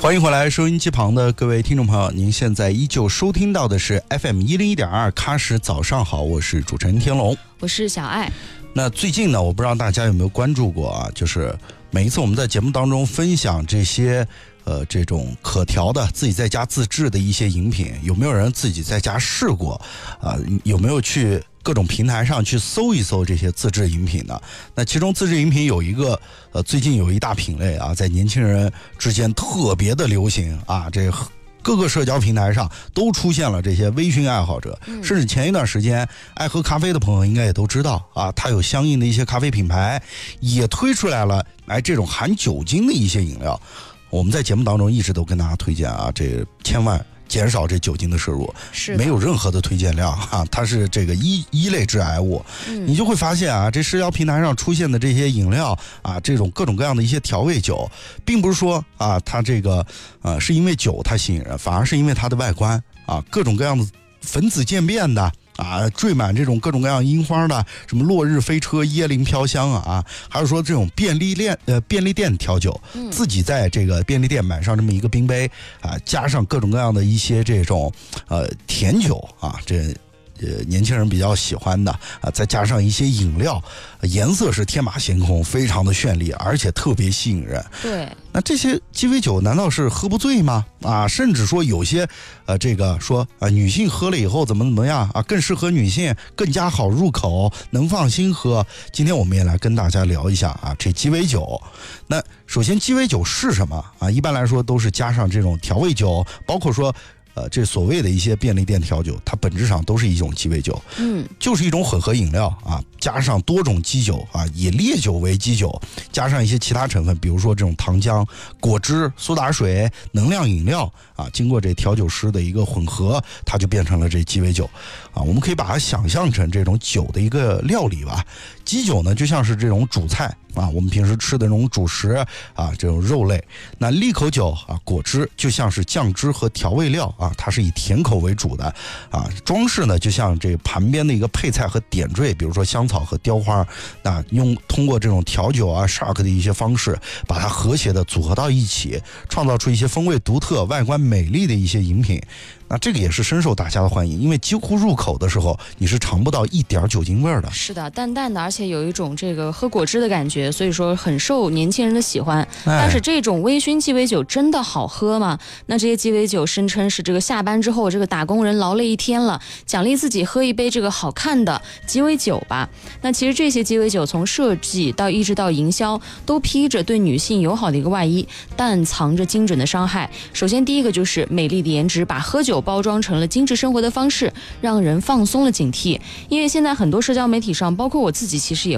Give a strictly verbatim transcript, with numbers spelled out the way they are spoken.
欢迎回来，收音机旁的各位听众朋友，您现在依旧收听到的是 F M 一零一点二喀什早上好，我是主持人天龙， 我是小爱。 那最近呢，我不知道大家有没有关注过啊，就是每一次我们在节目当中分享这些呃这种可调的自己在家自制的一些饮品，有没有人自己在家试过啊、呃？有没有去各种平台上去搜一搜这些自制饮品呢？那其中自制饮品有一个呃，最近有一大品类啊，在年轻人之间特别的流行啊，这各个社交平台上都出现了这些微醺爱好者， 嗯、 甚至前一段时间爱喝咖啡的朋友应该也都知道啊，它有相应的一些咖啡品牌也推出来了，哎，这种含酒精的一些饮料。我们在节目当中一直都跟大家推荐啊，这千万减少这酒精的摄入， 是没有任何的推荐量啊，它是这个一一类致癌物、嗯。你就会发现啊，这社交平台上出现的这些饮料啊，这种各种各样的一些调味酒，并不是说啊，它这个呃是因为酒它吸引人，反而是因为它的外观啊，各种各样的粉紫渐变的。啊，缀满这种各种各样樱花的，什么落日飞车、椰林飘香啊，还有说这种便利店呃便利店调酒、嗯，自己在这个便利店买上这么一个冰杯啊，加上各种各样的一些这种呃甜酒啊，这呃年轻人比较喜欢的啊，再加上一些饮料，颜色是天马行空，非常的绚丽，而且特别吸引人。 对。 那这些鸡尾酒难道是喝不醉吗？啊，甚至说有些，呃，这个说啊，女性喝了以后怎么怎么样啊，更适合女性，更加好入口，能放心喝。今天我们也来跟大家聊一下啊，这鸡尾酒。那首先鸡尾酒是什么啊？一般来说都是加上这种调味酒，包括说。呃，这所谓的一些便利店调酒，它本质上都是一种鸡尾酒， 嗯， 就是一种混合饮料啊，加上多种基酒啊，以烈酒为基酒，加上一些其他成分，比如说这种糖浆、果汁、苏打水、能量饮料啊，经过这调酒师的一个混合，它就变成了这鸡尾酒啊。我们可以把它想象成这种酒的一个料理吧。基酒呢，就像是这种主菜啊，我们平时吃的这种主食啊，这种肉类。那利口酒啊，果汁就像是酱汁和调味料啊，它是以甜口为主的啊。装饰呢，就像这盘边的一个配菜和点缀，比如说香草和雕花，那用通过这种调酒啊、shark 的一些方式，把它和谐的组合到一起，创造出一些风味独特、外观美丽的一些饮品。那这个也是深受大家的欢迎，因为几乎入口的时候你是尝不到一点酒精味的。 是的，淡淡的，而且有一种这个喝果汁的感觉，所以说很受年轻人的喜欢。 哎、 但是这种微醺鸡尾酒真的好喝吗？那这些鸡尾酒声称是这个下班之后这个打工人劳累一天了，奖励自己喝一杯这个好看的鸡尾酒吧。那其实这些鸡尾酒从设计到一直到营销，都披着对女性友好的一个外衣，但藏着精准的伤害。首先第一个就是美丽的颜值，把喝酒包装成了精致生活的方式，让人放松了警惕。因为现在很多社交媒体上，包括我自己，其实也